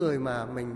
Người mà mình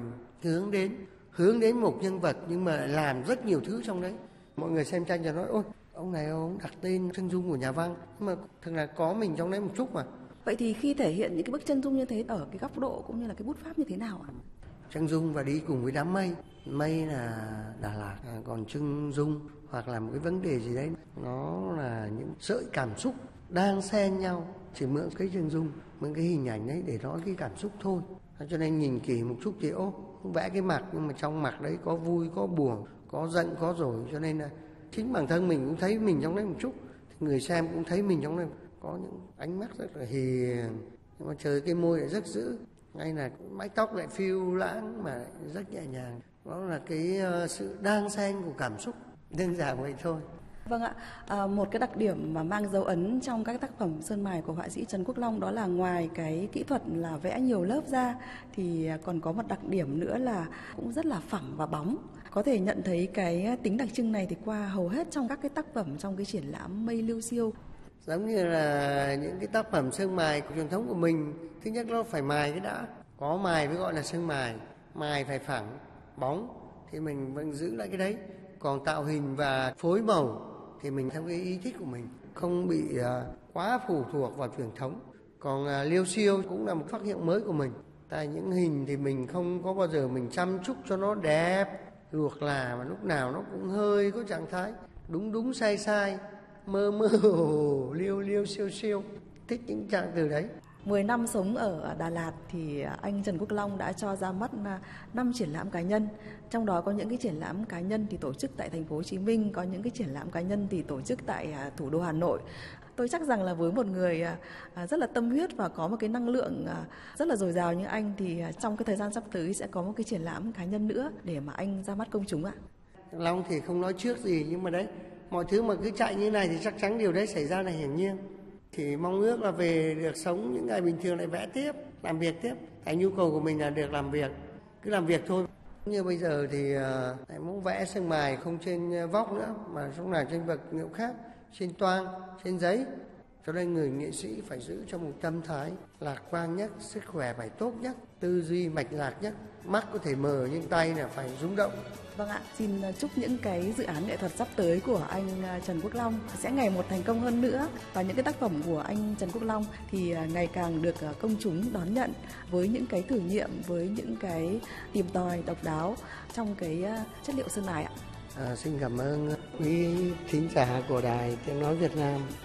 hướng đến một nhân vật nhưng mà làm rất nhiều thứ trong đấy. Mọi người xem tranh và nói ôi ông này ông đặt tên chân dung của nhà văn, nhưng mà thực ra có mình trong đấy một chút mà. Vậy thì khi thể hiện những cái bức chân dung như thế ở cái góc độ cũng như là cái bút pháp như thế nào ạ? Chân dung và đi cùng với đám mây. Mây là Đà Lạt, còn chân dung hoặc là một cái vấn đề gì đấy, nó là những sợi cảm xúc đang xen nhau. Chỉ mượn cái chân dung, mượn cái hình ảnh đấy để nói cái cảm xúc thôi. Cho nên nhìn kỹ một chút thì vẽ cái mặt, nhưng mà trong mặt đấy có vui, có buồn, có giận, có rồi. Cho nên là chính bản thân mình cũng thấy mình trong đấy một chút, thì người xem cũng thấy mình trong đấy. Có những ánh mắt rất là hiền, nhưng mà trời cái môi lại rất dữ, ngay là mái tóc lại phiêu lãng mà lại rất nhẹ nhàng. Đó là cái sự đan xen của cảm xúc, đơn giản vậy thôi. Vâng ạ, một cái đặc điểm mà mang dấu ấn trong các tác phẩm sơn mài của họa sĩ Trần Quốc Long đó là ngoài cái kỹ thuật là vẽ nhiều lớp ra thì còn có một đặc điểm nữa là cũng rất là phẳng và bóng. Có thể nhận thấy cái tính đặc trưng này thì qua hầu hết trong các cái tác phẩm trong cái triển lãm Mây Liêu Xiêu. Giống như là những cái tác phẩm sơn mài của truyền thống của mình, thứ nhất nó phải mài cái đã, có mài mới gọi là sơn mài, mài phải phẳng, bóng thì mình vẫn giữ lại cái đấy. Còn tạo hình và phối màu thì mình theo cái ý thích của mình, không bị quá phụ thuộc vào truyền thống. Còn liêu xiêu cũng là một phát hiện mới của mình. Tại những hình thì mình không có bao giờ mình chăm chút cho nó đẹp, luộc là mà lúc nào nó cũng hơi có trạng thái đúng sai sai, mơ hồ, liêu siêu. Thích những trạng từ đấy. 10 năm sống ở Đà Lạt thì anh Trần Quốc Long đã cho ra mắt 5 triển lãm cá nhân. Trong đó có những cái triển lãm cá nhân thì tổ chức tại thành phố Hồ Chí Minh, có những cái triển lãm cá nhân thì tổ chức tại thủ đô Hà Nội. Tôi chắc rằng là với một người rất là tâm huyết và có một cái năng lượng rất là dồi dào như anh thì trong cái thời gian sắp tới sẽ có một cái triển lãm cá nhân nữa để mà anh ra mắt công chúng ạ. Long thì không nói trước gì, nhưng mà đấy, mọi thứ mà cứ chạy như này thì chắc chắn điều đấy xảy ra là hiển nhiên. Thì mong ước là về được sống những ngày bình thường lại vẽ tiếp, làm việc tiếp. Cái nhu cầu của mình là được làm việc, cứ làm việc thôi. Như bây giờ thì muốn vẽ sơn mài không trên vóc nữa, mà lúc nào trên vật liệu khác, trên toang, trên giấy. Cho nên người nghệ sĩ phải giữ cho một tâm thái lạc quan nhất, sức khỏe phải tốt nhất, tư duy mạch lạc nhất, mắt có thể mờ nhưng tay là phải rung động. Vâng ạ, xin chúc những cái dự án nghệ thuật sắp tới của anh Trần Quốc Long sẽ ngày một thành công hơn nữa, và những cái tác phẩm của anh Trần Quốc Long thì ngày càng được công chúng đón nhận với những cái thử nghiệm, với những cái tìm tòi độc đáo trong cái chất liệu sơn mài ạ. Xin cảm ơn quý thính giả của Đài Tiếng Nói Việt Nam.